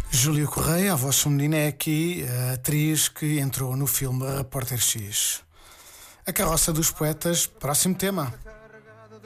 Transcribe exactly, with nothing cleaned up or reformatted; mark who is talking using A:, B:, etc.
A: Júlia Correia, a voz feminina, é aqui a atriz que entrou no filme Repórter X. A Carroça dos Poetas, próximo tema.